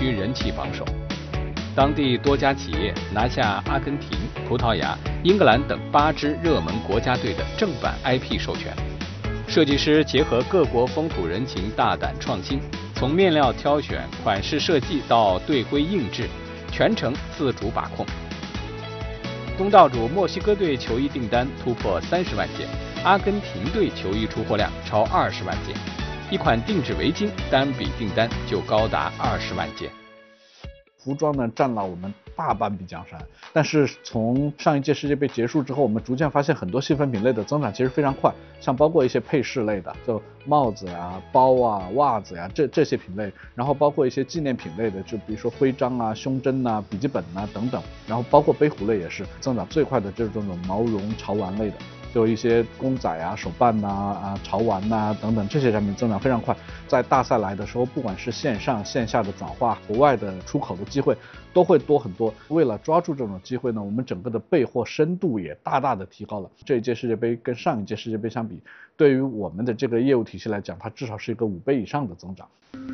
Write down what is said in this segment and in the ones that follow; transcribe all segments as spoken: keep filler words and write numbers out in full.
区人气榜首。当地多家企业拿下阿根廷、葡萄牙、英格兰等八支热门国家队的正版 I P 授权。设计师结合各国风土人情，大胆创新，从面料挑选、款式设计到队徽印制，全程自主把控。东道主墨西哥队球衣订单突破三十万件，阿根廷队球衣出货量超二十万件，一款定制围巾单笔订单就高达二十万件。 服装呢占了我们大半壁江山，但是从上一届世界杯结束之后，我们逐渐发现很多细分品类的增长其实非常快，像包括一些配饰类的，就帽子呀、包啊、袜子呀这这些品类，然后包括一些纪念品类的，就比如说徽章啊、胸针啊、笔记本啊等等，然后包括背壶类也是增长最快的，就是这种毛绒潮玩类的。就一些公仔啊、手办呐、啊、潮玩呐、啊、等等这些产品增长非常快。在大赛来的时候，不管是线上线下的转化、国外的出口的机会都会多很多。为了抓住这种机会呢，我们整个的备货深度也大大的提高了。这一届世界杯跟上一届世界杯相比，对于我们的这个业务体系来讲，它至少是一个五倍以上的增长。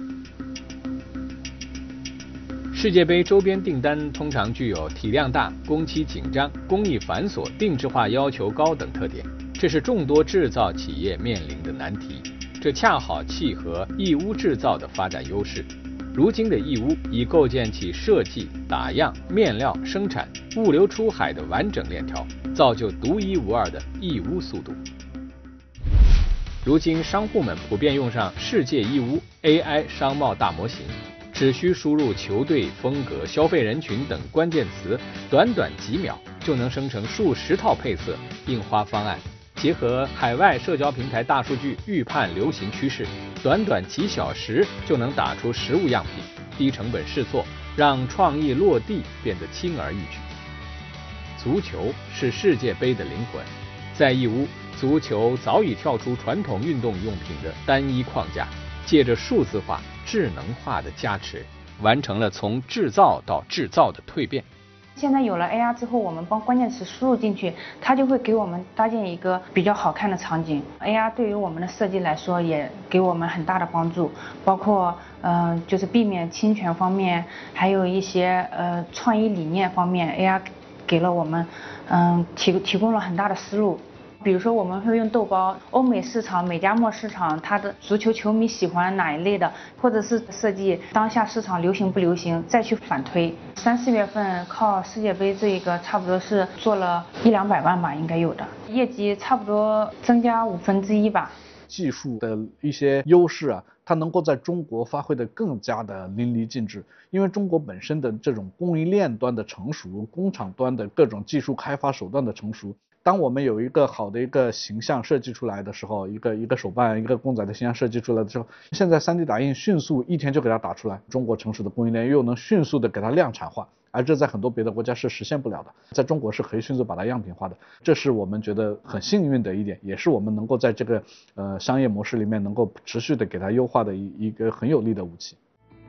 世界杯周边订单通常具有体量大、工期紧张、工艺繁琐、定制化要求高等特点，这是众多制造企业面临的难题。这恰好契合义乌制造的发展优势。如今的义乌已构建起设计、打样、面料、生产、物流出海的完整链条，造就独一无二的义乌速度。如今商户们普遍用上世界义乌 A I 商贸大模型，只需输入球队、风格、消费人群等关键词，短短几秒就能生成数十套配色、印花方案。结合海外社交平台大数据预判流行趋势，短短几小时就能打出实物样品，低成本试错，让创意落地变得轻而易举。足球是世界杯的灵魂，在义乌，足球早已跳出传统运动用品的单一框架，借着数字化、智能化的加持，完成了从制造到制造的蜕变。 现在有了 A R 之后，我们帮关键词输入进去，它就会给我们搭建一个比较好看的场景。A R 对于我们的设计来说，也给我们很大的帮助，包括嗯、呃，就是避免侵权方面，还有一些呃创意理念方面 ，A R 给了我们嗯、呃、提提供了很大的思路。比如说我们会用豆包，欧美市场、美加墨市场，它的足球球迷喜欢哪一类的，或者是设计当下市场流行不流行，再去反推。三四月份靠世界杯这一个，差不多是做了一两百万吧，应该有的，业绩差不多增加五分之一吧。 技术的一些优势啊，它能够在中国发挥得更加的淋漓尽致，因为中国本身的这种供应链端的成熟，工厂端的各种技术开发手段的成熟。当我们有一个好的一个形象设计出来的时候，一个一个手办、一个公仔的形象设计出来的时候，现在 三 D 打印迅速一天就给它打出来，中国成熟的供应链又能迅速的给它量产化，而这在很多别的国家是实现不了的，在中国是可以迅速把它样品化的，这是我们觉得很幸运的一点，也是我们能够在这个呃商业模式里面能够持续的给它优化的一一个很有力的武器。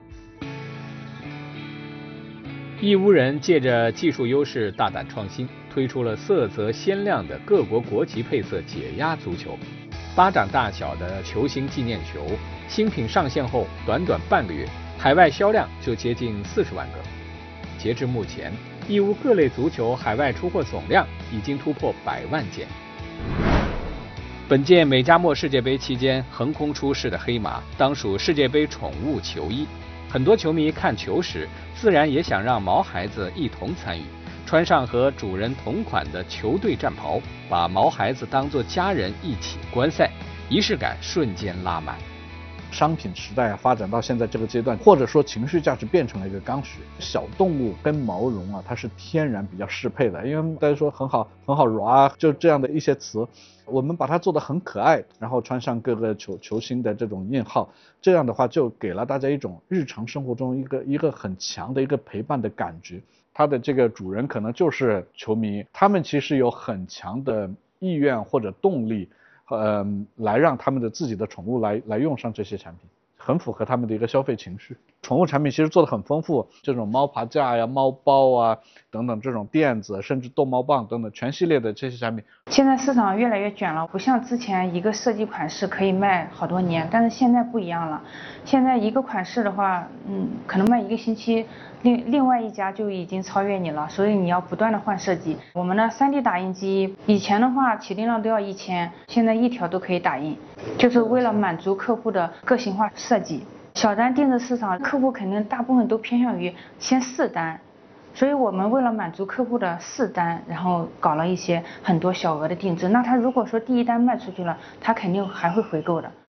义乌人借着技术优势大胆创新，推出了色泽鲜亮的各国国旗配色解压足球，巴掌大小的球星纪念球，新品上线后短短半个月，海外销量就接近四十万个。截至目前，义乌各类足球海外出货总量已经突破百万件。本届美加墨世界杯期间横空出世的黑马，当属世界杯宠物球衣。很多球迷看球时，自然也想让毛孩子一同参与，穿上和主人同款的球队战袍，把毛孩子当作家人一起观赛，仪式感瞬间拉满。 商品时代发展到现在这个阶段，或者说情绪价值变成了一个刚需。小动物跟毛绒啊，它是天然比较适配的，因为大家说很好很好软啊，就这样的一些词，我们把它做得很可爱，然后穿上各个球球星的这种印号，这样的话就给了大家一种日常生活中一个一个很强的一个陪伴的感觉。它的这个主人可能就是球迷，他们其实有很强的意愿或者动力。呃，来让他们的自己的宠物来来用上这些产品，很符合他们的一个消费情绪。 宠物产品其实做的很丰富，这种猫爬架呀、猫包啊等等这种垫子，甚至逗猫棒等等全系列的这些产品。 现在市场越来越卷了，不像之前一个设计款式可以卖好多年，但是现在不一样了。现在一个款式的话，嗯，可能卖一个星期，另另外一家就已经超越你了，所以你要不断的换设计。我们的 三 D 打印机以前的话起订量都要一千，现在一条都可以打印，就是为了满足客户的个性化设计。小单定制市场，客户肯定大部分都偏向于先试单，所以我们为了满足客户的试单，然后搞了一些很多小额的定制。那他如果说第一单卖出去了，他肯定还会回购的。